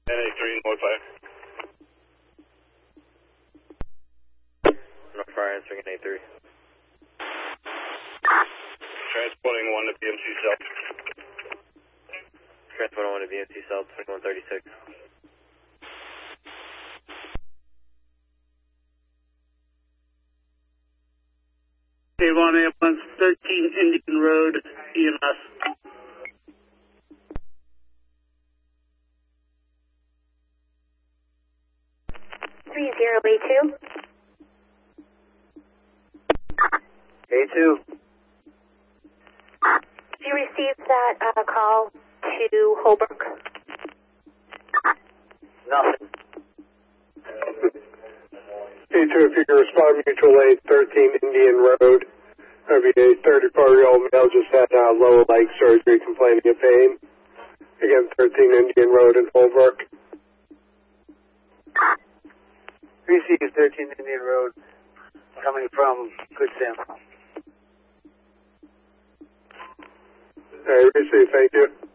NA3, North 5. North Fire answering NA3. Transporting 1 to BMC South. Transport 1 to BMC South, 2136. Avon Ambulance, 13 Indian Road, EMS. A2. A2. Did you receive that call to Holbrook? Nothing. A2, if you can respond, mutual aid, 13 Indian Road. A 34-year-old male just had lower leg surgery, complaining of pain. Again, 13 Indian Road in Holbrook. Receive 13 Indian Road, coming from Good Sam. Receive, thank you.